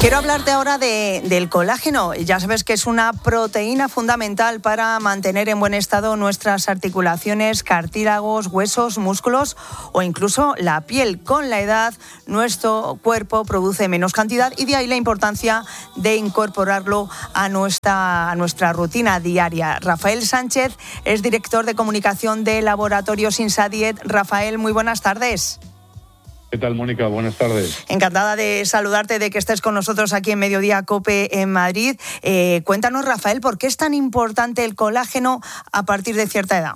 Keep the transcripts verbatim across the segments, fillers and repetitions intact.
Quiero hablarte ahora de, del colágeno. Ya sabes que es una proteína fundamental para mantener en buen estado nuestras articulaciones, cartílagos, huesos, músculos o incluso la piel. Con la edad, nuestro cuerpo produce menos cantidad y de ahí la importancia de incorporarlo a nuestra, a nuestra rutina diaria. Rafael Sánchez es director de comunicación de Laboratorios Insadiet. Rafael, muy buenas tardes. ¿Qué tal, Mónica? Buenas tardes. Encantada de saludarte, de que estés con nosotros aquí en Mediodía COPE en Madrid. Eh, cuéntanos, Rafael, ¿por qué es tan importante el colágeno a partir de cierta edad?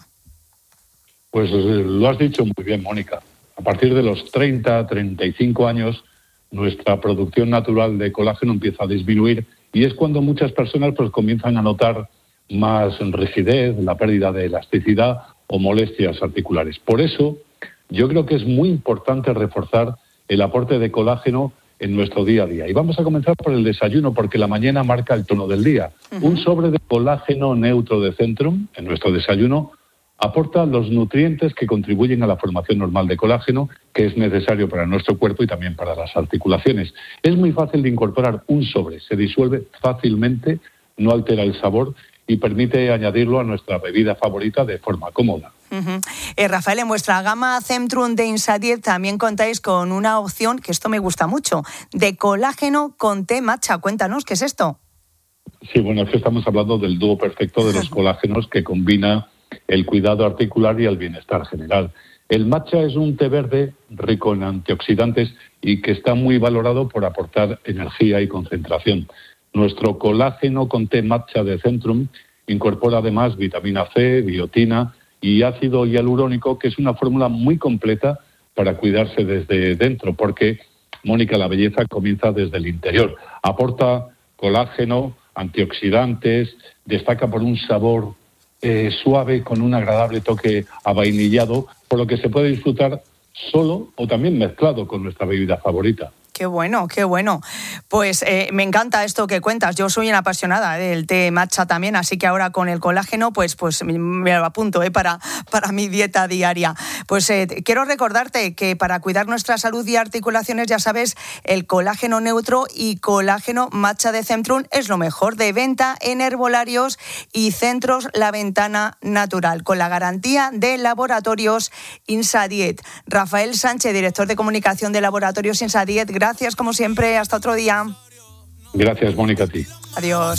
Pues lo has dicho muy bien, Mónica. A partir de los treinta, treinta y cinco años, nuestra producción natural de colágeno empieza a disminuir y es cuando muchas personas pues comienzan a notar más rigidez, la pérdida de elasticidad o molestias articulares. Por eso, yo creo que es muy importante reforzar el aporte de colágeno en nuestro día a día. Y vamos a comenzar por el desayuno, porque la mañana marca el tono del día. Uh-huh. Un sobre de colágeno neutro de Centrum, en nuestro desayuno, aporta los nutrientes que contribuyen a la formación normal de colágeno, que es necesario para nuestro cuerpo y también para las articulaciones. Es muy fácil de incorporar un sobre, se disuelve fácilmente, no altera el sabor y permite añadirlo a nuestra bebida favorita de forma cómoda. Uh-huh. Eh, Rafael, en vuestra gama Centrum de Insadiet también contáis con una opción, que esto me gusta mucho, de colágeno con té matcha. Cuéntanos, ¿qué es esto? Sí, bueno, es que estamos hablando del dúo perfecto de los colágenos que combina el cuidado articular y el bienestar general. El matcha es un té verde rico en antioxidantes y que está muy valorado por aportar energía y concentración. Nuestro colágeno con té matcha de Centrum incorpora además vitamina C, biotina y ácido hialurónico, que es una fórmula muy completa para cuidarse desde dentro, porque, Mónica, la belleza comienza desde el interior. Aporta colágeno, antioxidantes, destaca por un sabor eh, suave con un agradable toque avainillado, por lo que se puede disfrutar solo o también mezclado con nuestra bebida favorita. Qué bueno, qué bueno. Pues eh, me encanta esto que cuentas. Yo soy una apasionada del té matcha también, así que ahora con el colágeno, pues, pues me lo apunto eh, para, para mi dieta diaria. Pues eh, quiero recordarte que para cuidar nuestra salud y articulaciones, ya sabes, el colágeno neutro y colágeno matcha de Centrum es lo mejor de venta en herbolarios y centros La Ventana Natural, con la garantía de Laboratorios Insadiet. Rafael Sánchez, director de comunicación de Laboratorios Insadiet, gracias como siempre, hasta otro día. Gracias, Mónica, a ti. Adiós.